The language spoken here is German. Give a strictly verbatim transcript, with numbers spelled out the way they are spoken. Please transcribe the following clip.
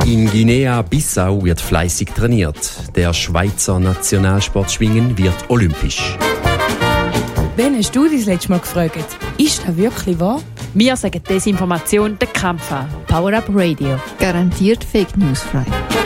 In Guinea-Bissau wird fleißig trainiert. Der Schweizer Nationalsportschwingen wird olympisch. Wen hast du das letzte Mal gefragt? Ist das wirklich wahr? Wir sagen Desinformation den Kampf an. Power Up Radio. Garantiert Fake News frei.